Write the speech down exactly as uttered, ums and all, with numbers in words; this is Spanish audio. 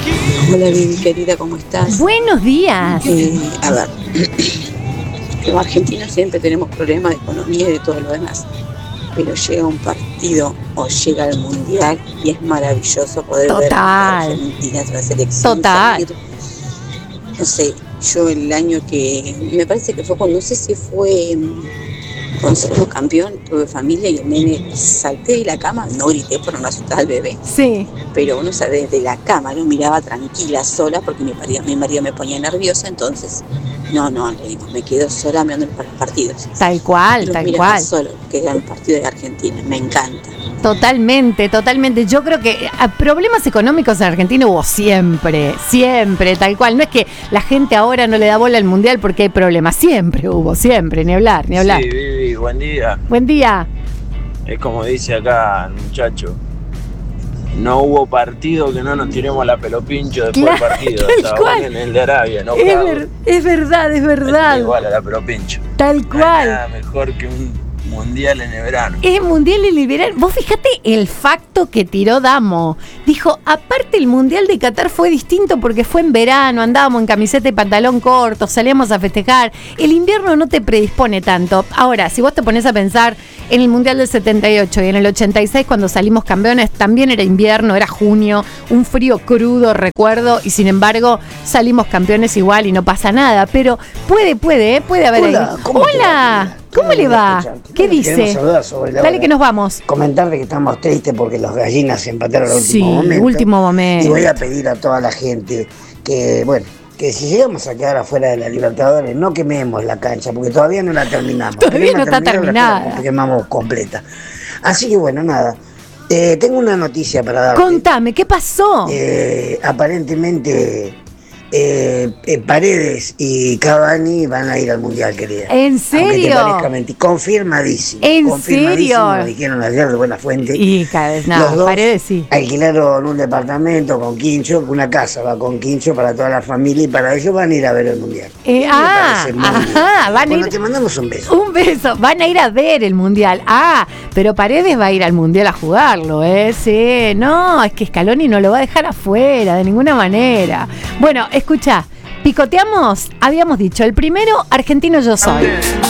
Hola, Vivi, querida, ¿cómo estás? Buenos días. Eh, a ver, los argentinos siempre tenemos problemas de economía y de todo lo demás, pero llega un partido o llega el mundial y es maravilloso poder ver a Total. Argentina, la selección Total. salir. No sé, yo el año que, me parece que fue cuando, no sé si fue mm, cuando salimos campeón, tuve familia y el nene salté de la cama, no grité por no asustar al bebé. Sí. Pero uno se desde la cama lo miraba tranquila, sola, porque mi marido, mi marido me ponía nerviosa, entonces, no, no, le digo, me quedo sola mirando los partidos. Tal cual, Los tal miraba cual. solo, que era el partido de Argentina, me encanta. Totalmente, totalmente. Yo creo que a problemas económicos en Argentina hubo siempre, siempre, tal cual. No es que la gente ahora no le da bola al mundial porque hay problemas. Siempre hubo, siempre, ni hablar, ni hablar. Sí, Vivi, buen día. Buen día. Es como dice acá el muchacho. No hubo partido que no nos tiremos la pelopincho después Claro, del partido. tal Hasta cual. hoy en el de Arabia, ¿no? Es, ver- es verdad, es verdad. Igual a la pelopincho. Tal No hay cual. nada mejor que un mundial en el verano. Es mundial y liberal. Vos fíjate el facto que tiró Damo. Dijo, aparte el mundial de Qatar fue distinto porque fue en verano, andábamos en camiseta y pantalón corto, salíamos a festejar. El invierno no te predispone tanto. Ahora, si vos te pones a pensar en el mundial del setenta y ocho y en el ochenta y seis cuando salimos campeones, también era invierno, era junio, un frío crudo, recuerdo, y sin embargo salimos campeones igual y no pasa nada. Pero puede, puede, ¿eh? Puede haber Hola, ahí. ¿cómo te va, Hola, querida? ¿cómo le va? Escucharte. ¿Qué Bueno, queremos dice? saludar sobre la Dale hora. que nos vamos. Comentarle que estamos tristes porque los gallinas se empataron al Sí, último momento. último momento. Y voy a pedir a toda la gente que, bueno, que si llegamos a quedar afuera de la Libertadores, no quememos la cancha, porque todavía no la terminamos. Todavía Queremos no está terminarla, terminada. la quemamos completa. Así que bueno, nada. Eh, tengo una noticia para darte. Contame, ¿qué pasó? Eh, aparentemente eh, eh, Paredes y Cavani van a ir al Mundial, querida. ¿En Aunque te serio? parezca mentira. Confirmadísimo. ¿En confirmadísimo, serio? Lo dijeron ayer de buena fuente. Y cada vez Los nada, dos Paredes sí. alquilaron un departamento con quincho, una casa va con quincho para toda la familia y para ellos van a ir a ver el Mundial. Eh, Me ah, parece muy bien. ajá, van a Bueno, ir- te mandamos un beso. Un beso, van a ir a ver el mundial. Ah, pero Paredes va a ir al mundial a jugarlo, ¿eh? Sí, no, es que Scaloni no lo va a dejar afuera de ninguna manera. Bueno, escucha, picoteamos, habíamos dicho, el primero, argentino yo soy.